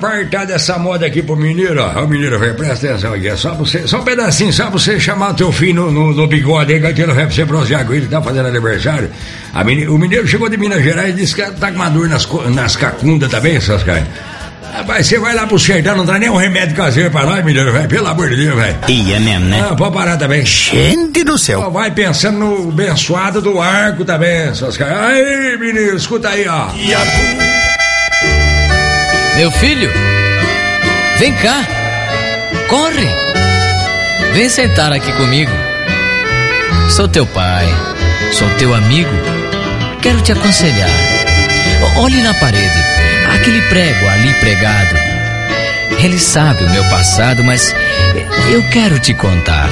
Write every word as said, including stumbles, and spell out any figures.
apartar dessa moda aqui pro mineiro, ó. Ô mineiro, velho, presta atenção aqui. É só pra você, só um pedacinho, só pra você chamar o teu filho no, no, no bigode aí, que aquele vai pra você bronzear com ele, tá fazendo aniversário. A mine, o mineiro chegou de Minas Gerais e disse que tá com uma dor nas, nas cacundas também, essas caras. Rapaz, você vai lá pro sertão, não traz nem um remédio caseiro pra nós, mineiro, velho. Pelo amor de Deus, velho. E é mesmo, né? Ah, pode parar também. Gente do céu. Só vai pensando no abençoado do arco também, essas caras. Aí, menino, escuta aí, ó. Meu filho, vem cá. Corre. Vem sentar aqui comigo. Sou teu pai, sou teu amigo. Quero te aconselhar. Olhe na parede. Aquele prego ali pregado. Ele sabe o meu passado, mas eu quero te contar.